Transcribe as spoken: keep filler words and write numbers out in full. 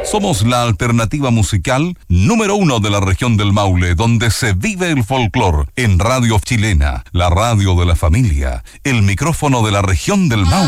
Somos la alternativa musical número uno de la región del Maule, donde se vive el folclore. En Radio Chilena, la radio de la familia, el micrófono de la región del Maule.